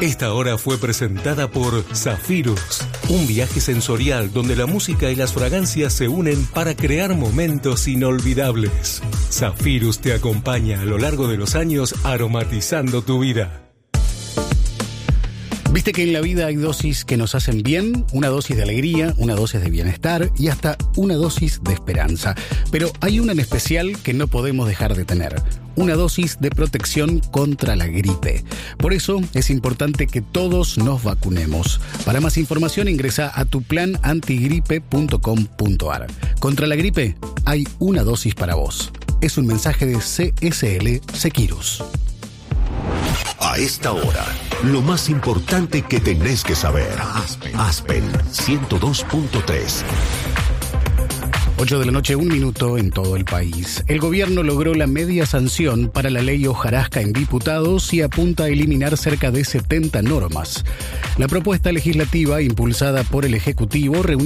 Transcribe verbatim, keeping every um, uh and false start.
Esta hora fue presentada por Zafirus, un viaje sensorial donde la música y las fragancias se unen para crear momentos inolvidables. Zafirus te acompaña a lo largo de los años aromatizando tu vida. Viste que en la vida hay dosis que nos hacen bien, una dosis de alegría, una dosis de bienestar y hasta una dosis de esperanza. Pero hay una en especial que no podemos dejar de tener, una dosis de protección contra la gripe. Por eso es importante que todos nos vacunemos. Para más información ingresa a tu plan antigripe punto com punto a r. Contra la gripe hay una dosis para vos. Es un mensaje de C S L Seqirus. A esta hora, lo más importante que tenés que saber. Aspen, Aspen ciento dos punto tres. ocho de la noche, un minuto en todo el país. El gobierno logró la media sanción para la ley hojarasca en diputados y apunta a eliminar cerca de setenta normas. La propuesta legislativa impulsada por el Ejecutivo reunió